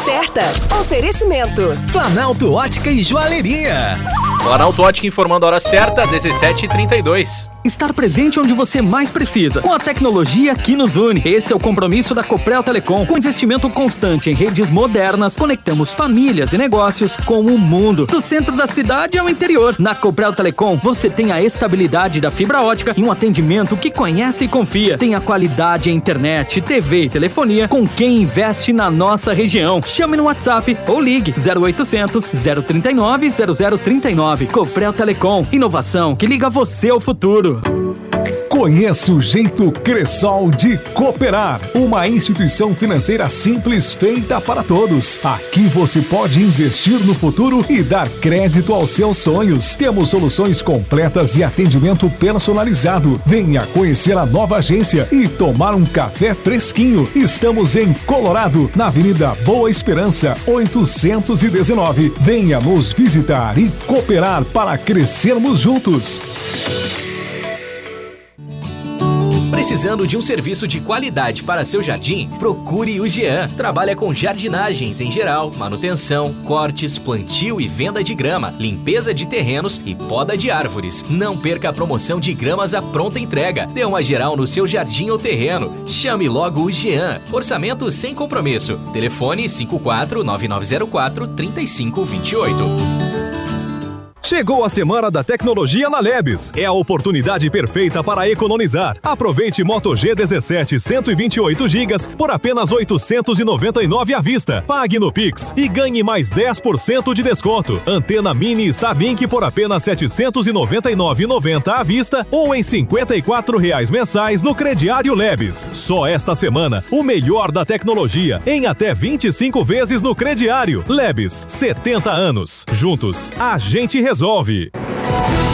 certa. Oferecimento. Planalto Ótica e Joalheria. Planalto Ótica informando a hora certa, 17h32. Estar presente onde você mais precisa, com a tecnologia que nos une. Esse é o compromisso da Coprel Telecom. Com investimento constante em redes modernas, conectamos famílias e negócios com o mundo, do centro da cidade ao interior. Na Coprel Telecom, você tem a estabilidade da fibra ótica e um atendimento que conhece e confia. Tem a qualidade em internet, TV e telefonia com quem investe na nossa região. Chame no WhatsApp ou ligue 0800 039 0039. Coprel Telecom, inovação que liga você ao futuro. Conheça o jeito Cressol de cooperar, uma instituição financeira simples feita para todos. Aqui você pode investir no futuro e dar crédito aos seus sonhos. Temos soluções completas e atendimento personalizado. Venha conhecer a nova agência e tomar um café fresquinho. Estamos em Colorado, na Avenida Boa Esperança, 819. Venha nos visitar e cooperar para crescermos juntos. Precisando de um serviço de qualidade para seu jardim? Procure o Jean. Trabalha com jardinagens em geral, manutenção, cortes, plantio e venda de grama, limpeza de terrenos e poda de árvores. Não perca a promoção de gramas à pronta entrega. Dê uma geral no seu jardim ou terreno. Chame logo o Jean. Orçamento sem compromisso. Telefone 54-9904-3528. Chegou a Semana da Tecnologia na Lebes. É a oportunidade perfeita para economizar. Aproveite Moto G17 128 GB por apenas R$ 899 à vista. Pague no Pix e ganhe mais 10% de desconto. Antena Mini Starlink por apenas R$ 799,90 à vista ou em R$ 54 mensais no crediário Lebes. Só esta semana, o melhor da tecnologia em até 25 vezes no crediário. Lebes, 70 anos. Juntos, a gente resolve.